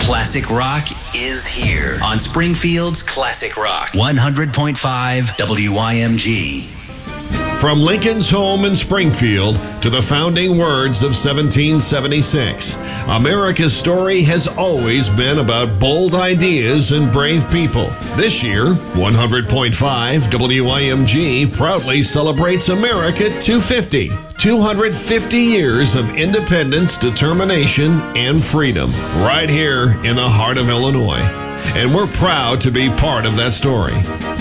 Classic rock is here on Springfield's Classic Rock 100.5 WYMG. From Lincoln's home in Springfield to the founding words of 1776, America's story has always been about bold ideas and brave people. This year, 100.5 WYMG proudly celebrates America 250. 250 years of independence, determination, and freedom, right here in the heart of Illinois. And we're proud to be part of that story.